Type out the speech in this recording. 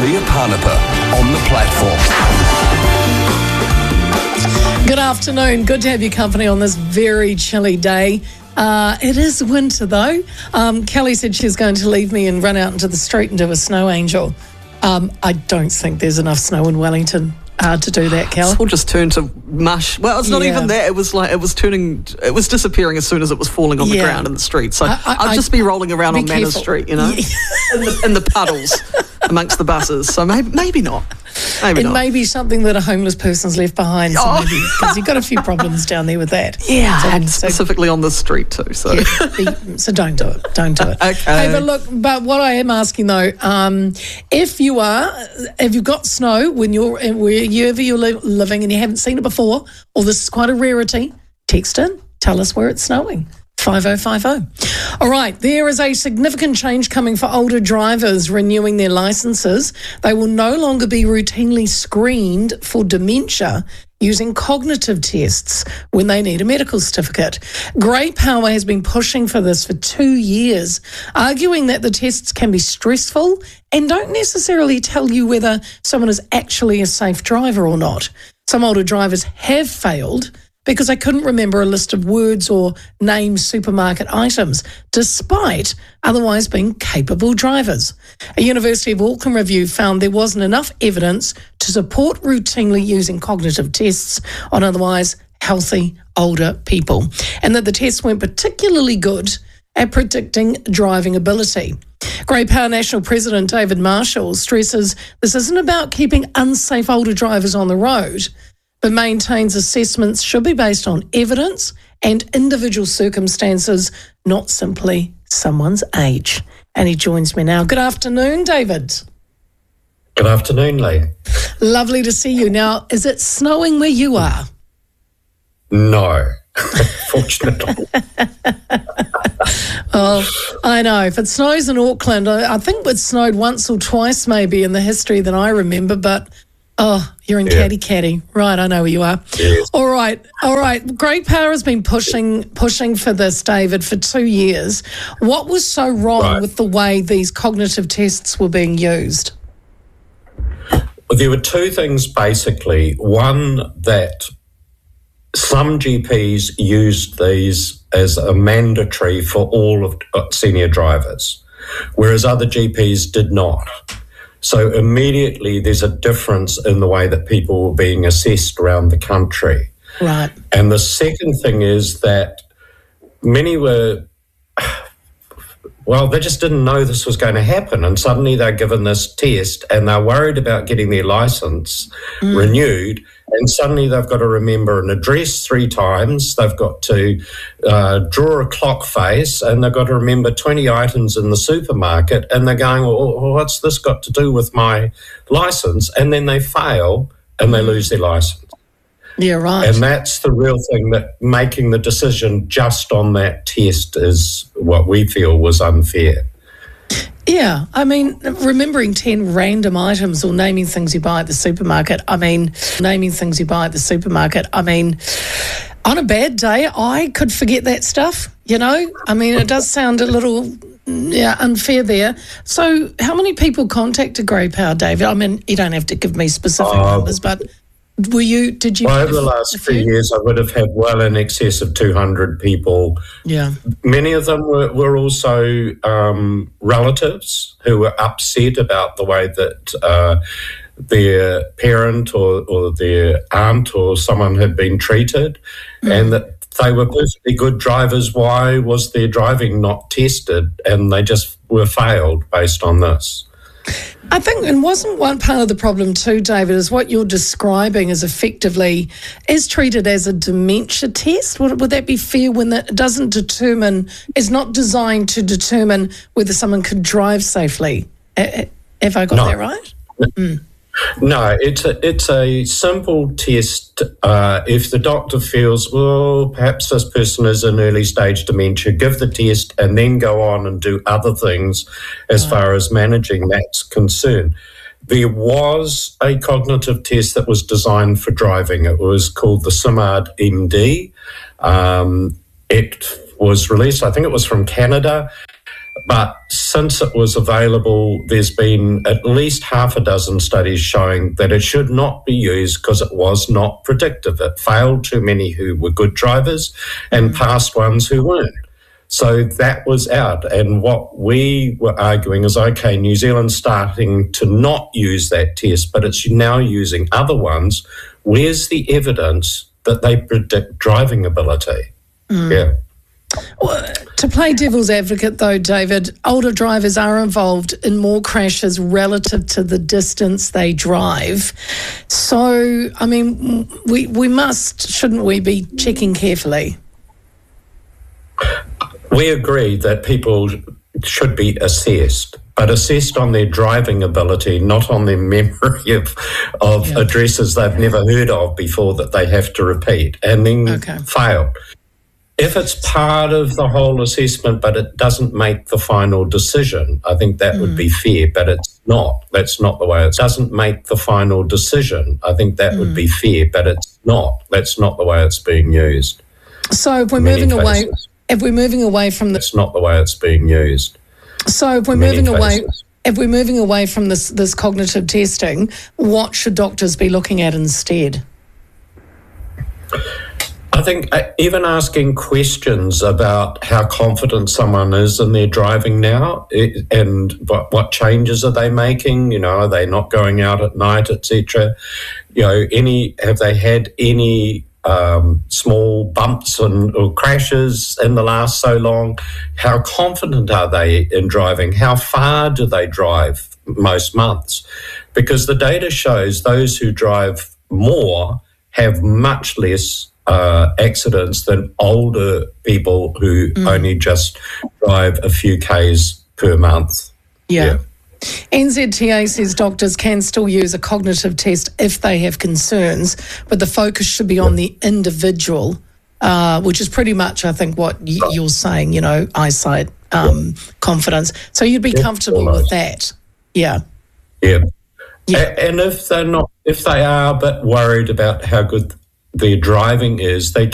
Leah Parnapa on the platform. Good afternoon. Good to have your company on this very chilly day. It is winter though. Kelly said she was going to leave me and run out into the street and do a snow angel. I don't think there's enough snow in Wellington to do that, Kel. It's all just turned to mush. Well, it's not even that. It was disappearing as soon as it was falling on the ground in the street. So I'd just be rolling around on Manor Street, in the puddles amongst the buses. So maybe not. Maybe not. Maybe something that a homeless person's left behind. So maybe, because you've got a few problems down there with that. Yeah, and specifically on the street too. So so don't do it. Don't do it. Okay. Hey, but what I am asking though, if you've got snow wherever you're living and you haven't seen it before, or this is quite a rarity, text in. Tell us where it's snowing. 5050. All right, there is a significant change coming for older drivers renewing their licences. They will no longer be routinely screened for dementia using cognitive tests when they need a medical certificate. Grey Power has been pushing for this for 2 years, arguing that the tests can be stressful and don't necessarily tell you whether someone is actually a safe driver or not. Some older drivers have failed because they couldn't remember a list of words or name supermarket items, despite otherwise being capable drivers. A University of Auckland review found there wasn't enough evidence to support routinely using cognitive tests on otherwise healthy older people, and that the tests weren't particularly good at predicting driving ability. Grey Power National President David Marshall stresses this isn't about keeping unsafe older drivers on the road, but maintains assessments should be based on evidence and individual circumstances, not simply someone's age. And he joins me now. Good afternoon, David. Good afternoon, Lee. Lovely to see you. Now, is it snowing where you are? No, fortunately. Well, I know. If it snows in Auckland, I think it snowed once or twice maybe in the history that I remember, but you're in Caddy. Right, I know where you are. Yes. All right. Grey Power has been pushing for this, David, for 2 years. What was so wrong with the way these cognitive tests were being used? Well, there were two things, basically. One, that some GPs used these as a mandatory for all of senior drivers, whereas other GPs did not. So immediately there's a difference in the way that people were being assessed around the country. Right. And the second thing is that many were, they just didn't know this was going to happen. And suddenly they're given this test and they're worried about getting their licence renewed. And suddenly they've got to remember an address 3 times. They've got to draw a clock face, and they've got to remember 20 items in the supermarket. And they're going, well, what's this got to do with my licence? And then they fail and they lose their licence. Yeah, right. And that's the real thing, that making the decision just on that test is what we feel was unfair. Yeah, I mean, remembering 10 random items or naming things you buy at the supermarket. I mean, on a bad day, I could forget that stuff, I mean, it does sound a little unfair there. So how many people contacted Grey Power, David? I mean, you don't have to give me specific numbers, but did you? Over the last few years, I would have had well in excess of 200 people. Yeah. Many of them were also relatives who were upset about the way that their parent or their aunt or someone had been treated, and that they were perfectly good drivers. Why was their driving not tested? And they just were failed based on this. I think, and wasn't one part of the problem too, David, is what you're describing is effectively is treated as a dementia test? Would that be fair when that doesn't determine, is not designed to determine whether someone could drive safely? Have I got that right? No, it's a simple test. If the doctor feels, well, perhaps this person is in early stage dementia, give the test and then go on and do other things as far as managing that's concerned. There was a cognitive test that was designed for driving. It was called the SIMARD MD. It was released, I think it was from Canada. But since it was available, there's been at least half a dozen studies showing that it should not be used because it was not predictive. It failed too many who were good drivers and passed ones who weren't. So that was out. And what we were arguing is, okay, New Zealand's starting to not use that test, but it's now using other ones. Where's the evidence that they predict driving ability? Yeah. Well, to play devil's advocate, though, David, older drivers are involved in more crashes relative to the distance they drive. So, I mean, we must, shouldn't we, be checking carefully? We agree that people should be assessed, but assessed on their driving ability, not on their memory of addresses they've never heard of before that they have to repeat and then fail. If it's part of the whole assessment but it doesn't make the final decision, I think that would be fair, but it's not. That's not the way it doesn't make the final decision. I think that would be fair, but it's not. That's not the way it's being used. So if we're moving away from that's not the way it's being used. So if we're moving away from this cognitive testing, what should doctors be looking at instead? I think even asking questions about how confident someone is in their driving now and what changes are they making, are they not going out at night, etc. Have they had any small bumps or crashes in the last so long? How confident are they in driving? How far do they drive most months? Because the data shows those who drive more have much less accidents than older people who only just drive a few Ks per month. Yeah. NZTA says doctors can still use a cognitive test if they have concerns, but the focus should be on the individual, which is pretty much, I think, what you're saying, eyesight, confidence. So you'd be comfortable with that. Yeah. Yeah. And if they are a bit worried about how good their driving is, they